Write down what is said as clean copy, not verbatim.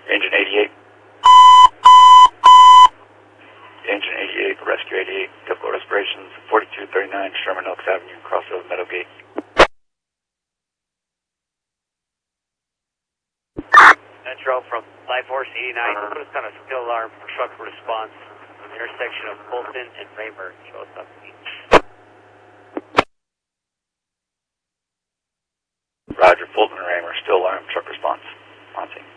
Engine 88. Engine 88, Rescue 88, typical respirations, 4239 Sherman Oaks Avenue, Crossroads Meadowgate. Metro from Life Force 89, put us on a skill alarm for truck response, intersection of Fulton and Raymer, show us up. Roger, Fulton and Raymer, still alarm, truck response. Monty.